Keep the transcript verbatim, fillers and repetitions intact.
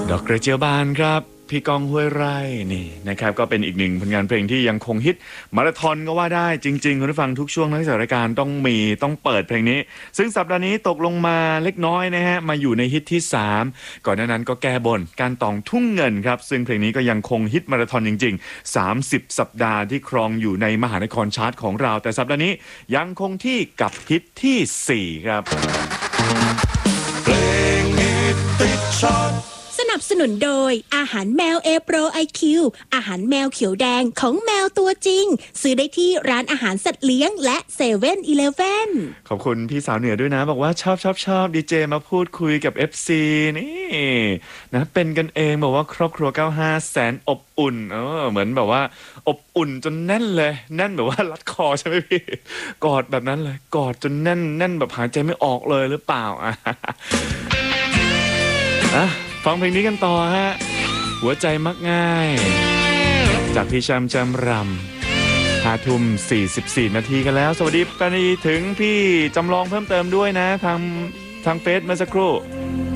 ดอกกระเจียวบานครับพี่กองห้วยไร่นี่นะครับก็เป็นอีกหนึ่งผลงานเพลงที่ยังคงฮิตมาราธอนก็ว่าได้จริงๆคุณผู้ฟังทุกช่วงทั้งรายการต้องมีต้องเปิดเพลงนี้ซึ่งสัปดาห์นี้ตกลงมาเล็กน้อยนะฮะมาอยู่ในฮิตที่สามก่อนหน้านั้นก็แก้บนการตองทุ่งเงินครับซึ่งเพลงนี้ก็ยังคงฮิตมาราธอนจริงๆสามสิบสัปดาห์ที่ครองอยู่ในมหานครชาร์ตของเราแต่สัปดาห์นี้ยังคงที่กับฮิตที่สี่ครับเพลงฮิตติดชาร์ตสนับสนุนโดยอาหารแมว A Pro ไอ คิว อาหารแมวเขียวแดงของแมวตัวจริงซื้อได้ที่ร้านอาหารสัตว์เลี้ยงและเซเว่นอีเลฟเว่นขอบคุณพี่สาวเหนือด้วยนะบอกว่าชอบชอบชอบดีเจมาพูดคุยกับ เอฟ ซี นี่นะเป็นกันเองบอกว่าครอบครัวเก้าสิบห้าแสนอบอุ่นเออเหมือนแบบว่าอบอุ่นจนแน่นเลยแน่นแบบว่ารัดคอใช่ไหมพี่กอดแบบนั้นเลยกอดจนแน่นแน่นแบบหายใจไม่ออกเลยหรือเปล่าอ่ะอ่ะฟังเพลงนี้กันต่อฮะหัวใจมักง่ายจากพี่ชำจำรำห้าทุ่มสี่สิบสี่นาทีกันแล้วสวัสดีกันถึงพี่จำลองเพิ่มเติมด้วยนะทางทางเฟซเมื่อสักครู่